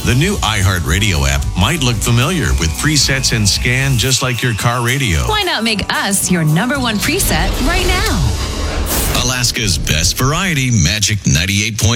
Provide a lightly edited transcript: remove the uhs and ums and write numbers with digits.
The new iHeartRadio app might look familiar with presets and scan just like your car radio. Why not make us your number one preset right now? Alaska's best variety, Magic 98.9.